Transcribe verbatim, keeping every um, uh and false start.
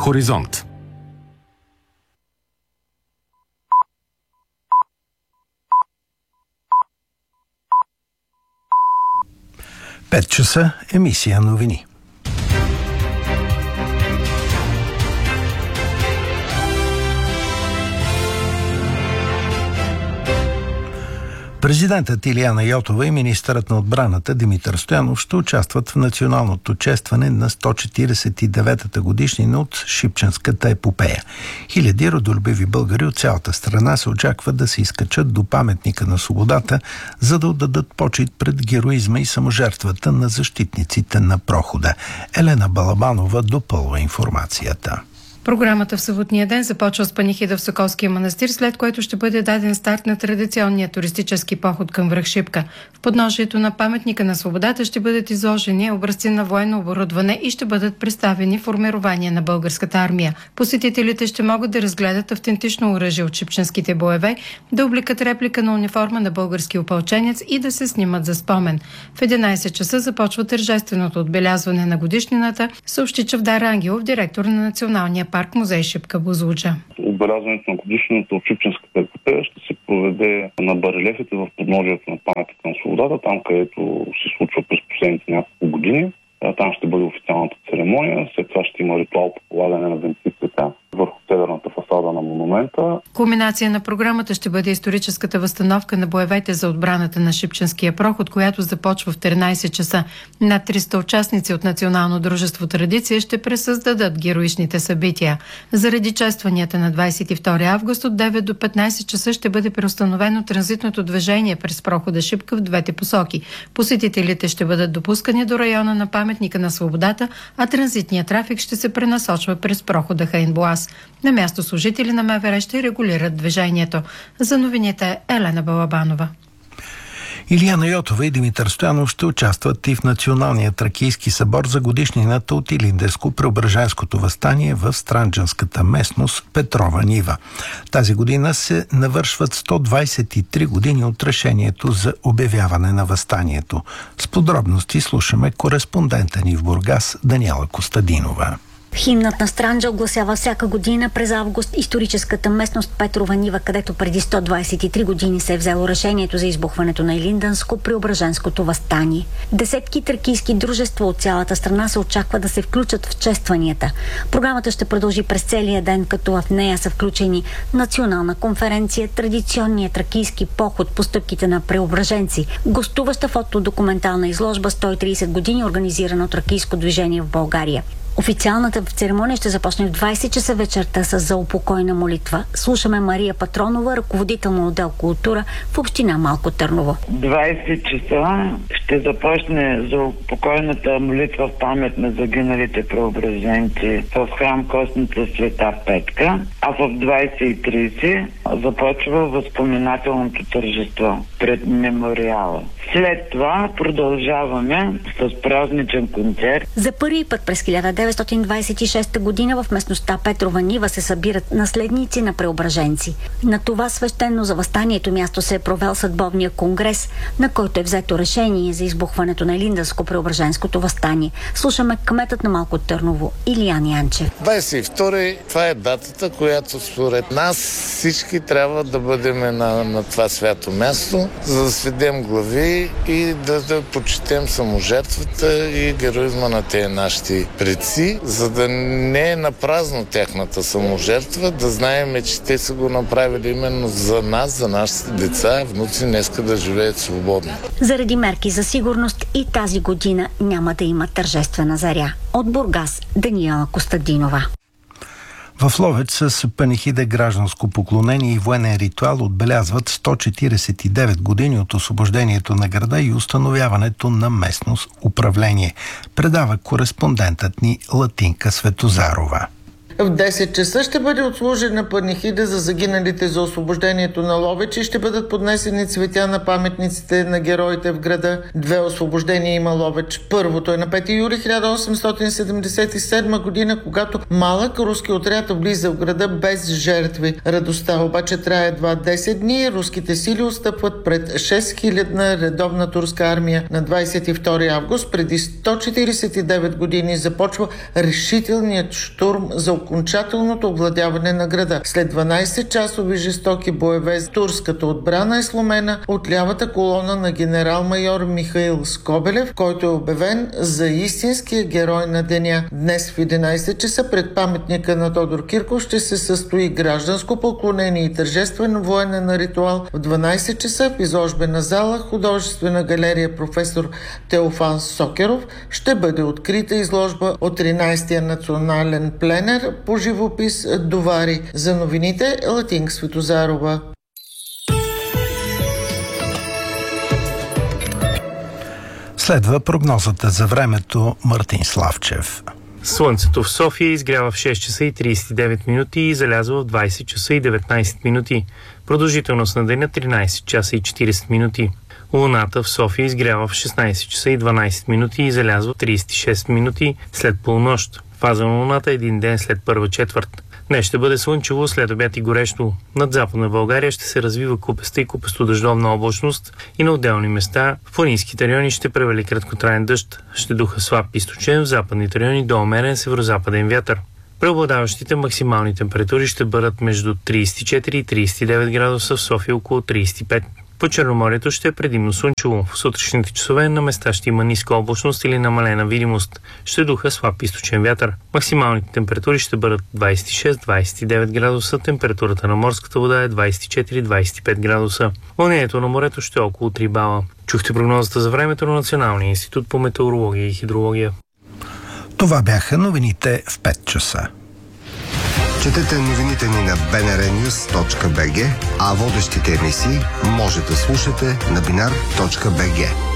Хоризонт. Пет часа, емисия новини. Президентът Илияна Йотова и министърът на отбраната Димитър Стоянов ще участват в националното честване на сто четиридесет и деветата годишнина от Шипченската епопея. Хиляди родолюбиви българи от цялата страна се очакват да се изкачат до паметника на свободата, за да отдадат почит пред героизма и саможертвата на защитниците на прохода. Елена Балабанова допълва информацията. Програмата в съботния ден започва с панихида в Соколския манастир, след което ще бъде даден старт на традиционния туристически поход към връх Шипка. В подножието на паметника на свободата ще бъдат изложени образци на военно оборудване и ще бъдат представени формирования на българската армия. Посетителите ще могат да разгледат автентично оръжие от шипченските боеве, да обликат реплика на униформа на български опълченец и да се снимат за спомен. В единайсет часа започва тържественото отбелязване на годишнината, съобщи Чавдар Ангелов, директор на Националния парк музей Шипка Бузлуджа. Отбелязването на годишнината от Шипченската епопея ще се проведе на барелефите в подножието на паметника на свободата, там където се случва през последните няколко години. Там ще бъде официалната церемония, след това ще има ритуал по полагане на бенефицията върху северната фасада на монумента. Кулминация на програмата ще бъде историческата възстановка на боевете за отбраната на Шипченския проход, която започва в тринайсет часа. Над триста участници от Национално дружество Традиция ще пресъздадат героичните събития. Заради честванията на двайсет и втори август от девет до петнайсет часа ще бъде преустановено транзитното движение през прохода Шипка в двете посоки. Посетителите ще бъдат допускани до района на паметника на свободата, а транзитният трафик ще се пренасочва през прохода Хаинбоаз. На място служители на МВР ще регулират движението. За новините Елена Балабанова. Илияна Йотова и Димитър Стоянов ще участват и в Националния тракийски събор за годишнината от Илинденско-Преображенското въстание в странджанската местност Петрова нива. Тази година се навършват сто двайсет и три години от решението за обявяване на въстанието. С подробности слушаме кореспондента ни в Бургас Даниела Костадинова. Химнът на Странджа огласява всяка година през август историческата местност Петрова нива, където преди сто двайсет и три години се е взело решението за избухването на Илинденско-Преображенското въстание. Десетки тракийски дружества от цялата страна се очаква да се включат в честванията. Програмата ще продължи през целия ден, като в нея са включени национална конференция, традиционния тракийски поход по стъпките на преображенци, гостуваща фотодокументална изложба сто и трийсет години, организирана от тракийско движение в България. Официалната церемония ще започне в двайсет часа вечерта с заупокойна молитва. Слушаме Мария Патронова, ръководител на отдел култура в община Малко Търново. двайсет часа ще започне заупокойната молитва в памет на загиналите преображенци в храм Костница Света Петка, а в двайсет и трийсет започва възпоминателното тържество пред мемориала. След това продължаваме с празничен концерт. За първи път през хиляда деветстотин двайсет и шеста година в местността Петрова нива се събират наследници на преображенци. На това свещено за въстанието място се е провел съдбовния конгрес, на който е взето решение за избухването на Илинденско-Преображенското въстание. Слушаме кметът на Малко Търново Илиян Янчев. двайсет и втори това е датата, която според нас всички трябва да бъдем на, на това свято място, за да сведем глави и да, да почетем саможертвата и героизма на тези нашите предци, за да не е напразно тяхната саможертва, да знаем, че те са го направили именно за нас, за нашите деца, внуци, днеска да живеят свободно. Заради мерки за сигурност и тази година няма да има тържествена заря. От Бургас Даниела Костадинова. В Ловеч с панихида, гражданско поклонение и военен ритуал отбелязват сто четирийсет и девет години от освобождението на града и установяването на местност управление. Предава кореспондентът ни Латинка Светозарова. В десет часа ще бъде отслужена панихида за загиналите за освобождението на Ловеч и ще бъдат поднесени цветя на паметниците на героите в града. Две освобождения има Ловеч. Първото е на пети юли хиляда осемстотин седемдесет и седма година, когато малък руски отряд влиза в града без жертви. Радостта обаче трае едва десет дни и руските сили отстъпват пред шест хилядна редовна турска армия. На двайсет и втори август преди сто четирийсет и девет години започва решителният щурм за окончателното овладяване на града. След дванайсетчасови жестоки боеве турската отбрана е сломена от лявата колона на генерал-майор Михаил Скобелев, който е обявен за истинския герой на деня. Днес в единайсет часа пред паметника на Тодор Кирков ще се състои гражданско поклонение и тържествен военен ритуал. В дванайсет часа в изложбена зала художествена галерия професор Теофан Сокеров ще бъде открита изложба от тринайсетия национален пленер по живопис Довари. За новините Латинка Светозарова. Следва прогнозата за времето. Мартин Славчев. Слънцето в София изгрява в шест часа и трийсет и девет минути и залязва в двайсет часа и деветнайсет минути. Продължителност на деня тринайсет часа и четирийсет минути. Луната в София изгрява в шестнайсет часа и дванайсет минути и залязва в трийсет и шест минути след полунощ. Фаза на Луната един ден след първа четвърт. Днес ще бъде слънчево, след обяд и горещо. Над Западна България ще се развива купеста и купесто-дъждовна облачност и на отделни места в планинските райони ще превали краткотраен дъжд. Ще духа слаб източен, в западните райони до умерен северозападен вятър. Преобладаващите максимални температури ще бъдат между трийсет и четири и трийсет и девет градуса, в София около трийсет и пет. По Черноморието ще е предимно слънчево. В сутрешните часове на места ще има ниска облачност или намалена видимост. Ще духа слаб източен вятър. Максималните температури ще бъдат двайсет и шест до двайсет и девет градуса, температурата на морската вода е двайсет и четири до двайсет и пет градуса. Вълнението на морето ще е около три бала. Чухте прогнозата за времето на Националния институт по метеорология и хидрология. Това бяха новините в пет часа. Четете новините ни на би ен ар нюз точка би джи, а водещите емисии може да слушате на бинар точка би джи.